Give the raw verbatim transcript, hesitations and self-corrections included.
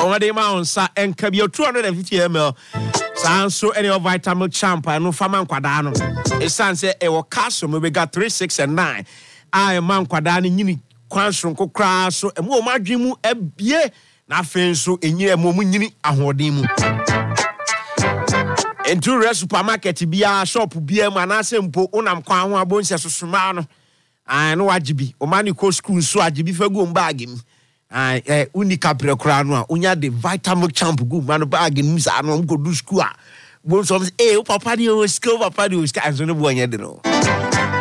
what they ma on sa enka bi two hundred fifty milliliters sanso any of vitamin champ no fama nkwada no e san say e wo castle me got three six and nine I man nkwada no nyini kwanso kokra so e mo ma dwemu ebie na afen so enyi e mo mu nyini ahoden mu Entu supermarket bia shop bia mu anase mpo unam kwan ho abonse sosoma no ah no wajibi o mani ko school so ajibi fagu bag mi ah eh unika prekura no a unya de vitamin champ go man bag mu sa no go do school a bon so eh o papa di o school papa di o ska so no bo anya de no